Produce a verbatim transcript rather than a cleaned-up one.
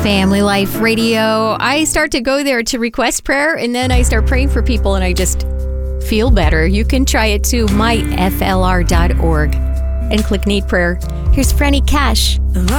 Family Life Radio. I start to go there to request prayer, and then I start praying for people, and I just feel better. You can try it too, my f l r dot org, and click Need Prayer. Here's Franny Cash.